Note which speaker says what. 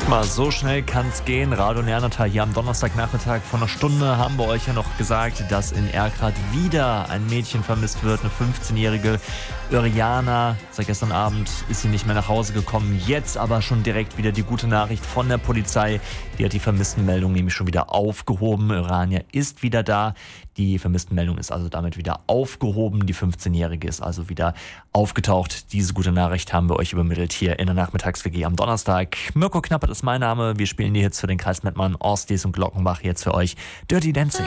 Speaker 1: Siehst mal, so schnell kann's gehen. Radio Neandertal hier am Donnerstagnachmittag. Vor einer Stunde haben wir euch ja noch gesagt, dass in Erkrath wieder ein Mädchen vermisst wird, eine 15-jährige Iriana. Seit gestern Abend ist sie nicht mehr nach Hause gekommen. Jetzt aber schon direkt wieder die gute Nachricht von der Polizei. Die hat die Vermisstenmeldung nämlich schon wieder aufgehoben. Iriana ist wieder da. Die Vermisstenmeldung ist also damit wieder aufgehoben. Die 15-Jährige ist also wieder aufgetaucht. Diese gute Nachricht haben wir euch übermittelt hier in der Nachmittags-WG am Donnerstag. Mirko Knappert ist mein Name. Wir spielen die Hits für den Kreis Mettmann, Orsties und Glockenbach. Jetzt für euch Dirty Dancing.